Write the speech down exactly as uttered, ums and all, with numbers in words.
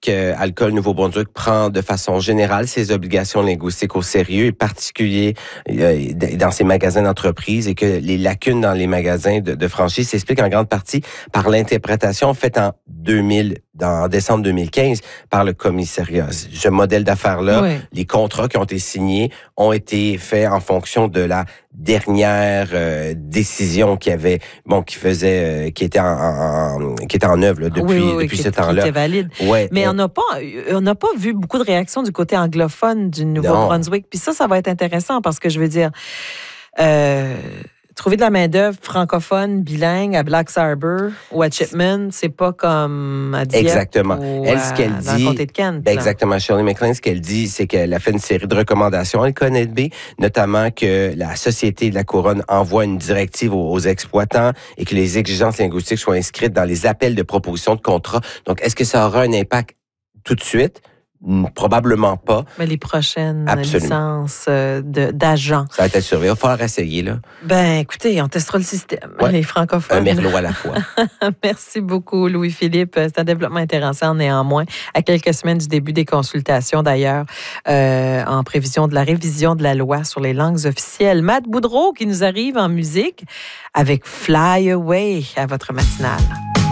que Alcool Nouveau-Brunswick prend de façon générale ses obligations linguistiques au sérieux, et particulier euh, dans ses magasins d'entreprise, et que les lacunes dans les magasins de, de franchise s'expliquent en grande partie par l'interprétation faite en deux mille, dans, en décembre deux mille quinze par le commissariat. Ce modèle d'affaires-là, oui. Les contrats qui ont été signés ont été faits en fonction de la dernière euh, décision qui avait, bon, qui faisait, euh, qui était en, en qui était en œuvre là, depuis, oui, oui, depuis qui, ce temps-là. Qui était valide. Ouais, Mais euh, on n'a pas, on n'a pas vu beaucoup de réactions du côté anglophone du Nouveau-Brunswick. Puis ça, ça va être intéressant parce que je veux dire. Euh, Trouver de la main-d'œuvre francophone, bilingue, à Blacks Harbour ou à Chipman, c'est pas comme à Dieppe. Exactement. Ou Elle, ce qu'elle à, dit. Dans le comté de Kent. Ben exactement. Shirley McLean, ce qu'elle dit, c'est qu'elle a fait une série de recommandations à L K N B, notamment que la Société de la Couronne envoie une directive aux, aux exploitants et que les exigences linguistiques soient inscrites dans les appels de proposition de contrat. Donc, est-ce que ça aura un impact tout de suite? Probablement pas. Mais les prochaines Absolument. licences euh, de, d'agents. Ça va être surveillé. Il va falloir essayer, là. Ben, écoutez, on testera le système. Ouais. Les francophones. Un merlot à la fois. Merci beaucoup, Louis-Philippe. C'est un développement intéressant, néanmoins. À quelques semaines du début des consultations, d'ailleurs, euh, en prévision de la révision de la loi sur les langues officielles. Matt Boudreau qui nous arrive en musique avec Fly Away à votre matinale.